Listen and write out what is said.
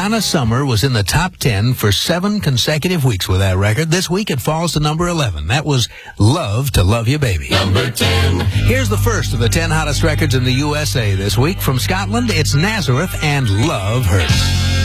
Donna Summer was in the top 10 for 7 consecutive weeks with that record. This week it falls to number 11. That was Love to Love You Baby. Number 10. Here's the first of the 10 hottest records in the USA this week. From Scotland, it's Nazareth and Love Hurts.